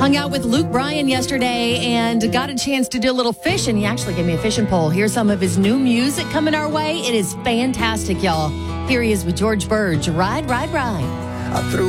Hung out with Luke Bryan yesterday and got a chance to do a little fishing. He actually gave me a fishing pole. Here's some of his new music coming our way. It is fantastic, y'all. Here he is with George Burge. Ride, ride, ride. I threw